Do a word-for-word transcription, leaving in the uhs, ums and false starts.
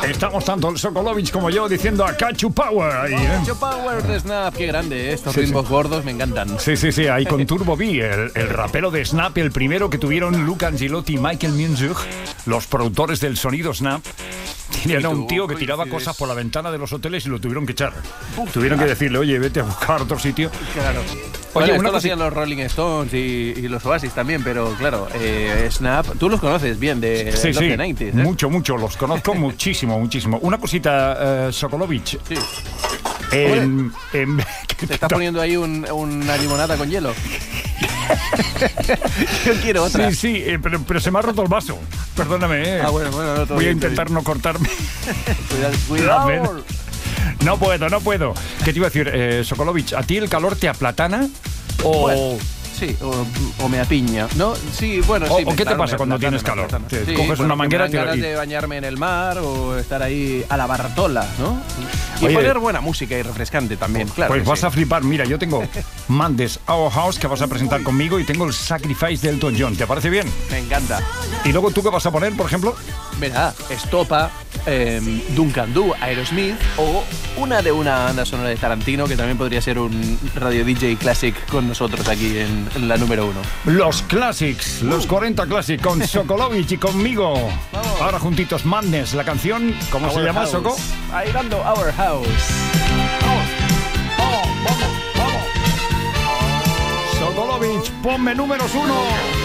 Estamos tanto el Sokolovich como yo diciendo a Cachu Power. Ahí, ¿eh? Cachu Power de Snap, qué grande, ¿eh? Estos Sí, ritmos sí. gordos me encantan. Sí, sí, sí, ahí con Turbo B, el, el rapero de Snap, el primero que tuvieron Luca Angelotti y Michael Munzug, los productores del sonido Snap. Era un tío que tiraba cosas por la ventana de los hoteles y lo tuvieron que echar. Tuvieron que decirle, oye, vete a buscar otro sitio. Claro. Oye, Oye, una esto lo cosi- hacían los Rolling Stones y, y los Oasis también, pero claro, eh, Snap, tú los conoces bien de Sí, los sí, de noventa, ¿eh? mucho, mucho, los conozco muchísimo, muchísimo. Una cosita, eh, Sokolovich. Sí. En, en- ¿Te estás poniendo ahí un- una limonada con hielo? Yo quiero otra. Sí, sí, eh, pero, pero se me ha roto el vaso. Perdóname, eh. Ah, bueno, bueno, no, todo Voy a bien, todo intentar no cortarme. Cuidado, cuidado. La vena. No puedo, no puedo. ¿Qué te iba a decir, eh, Sokolovich? ¿A ti el calor te aplatana? O, Bueno, sí, o, o me apiña, ¿no? Sí, bueno, o- sí. o me- qué te claro, pasa me cuando aplatana, tienes me calor? aplatana. Te Sí, coges bueno, una que manguera me dan y- ganas de bañarme en el mar o estar ahí a la Bartola, ¿no? Y Oye, poner buena música y refrescante también, claro. Pues que vas sí. a flipar. Mira, yo tengo Mondays Our House que vas a presentar conmigo y tengo el Sacrifice de Elton John. ¿Te parece bien? Me encanta. ¿Y luego tú qué vas a poner, por ejemplo? Mira, Estopa, eh, Duncan Du, Aerosmith o una de una banda sonora de Tarantino que también podría ser un radio D J classic con nosotros aquí en, en la número uno. Los Classics, los cuarenta Classics con Sokolovich y conmigo. Vamos. Ahora juntitos, Madness, la canción, ¿cómo se Our llama, House. Soko? Bailando Our House. Sokolovich, ponme números uno.